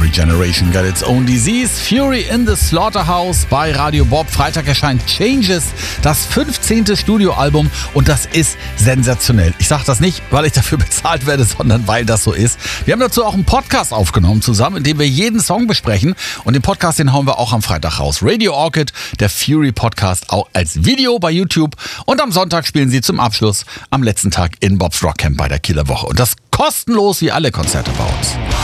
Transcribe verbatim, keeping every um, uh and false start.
Every Generation Got Its Own Disease. Fury in the Slaughterhouse bei Radio Bob. Freitag erscheint Changes, das fünfzehnte Studioalbum, und das ist sensationell. Ich sage das nicht, weil ich dafür bezahlt werde, sondern weil das so ist. Wir haben dazu auch einen Podcast aufgenommen zusammen, in dem wir jeden Song besprechen, und den Podcast, den hauen wir auch am Freitag raus. Radio Orchid, der Fury Podcast, auch als Video bei YouTube, und am Sonntag spielen sie zum Abschluss am letzten Tag in Bob's Rock Camp bei der Kieler Woche, und das kostenlos wie alle Konzerte bei uns.